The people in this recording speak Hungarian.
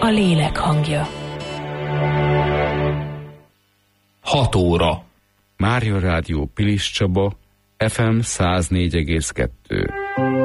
a lélek hangja. 6 óra. Mária Rádió Pilis Csaba, FM 104,2.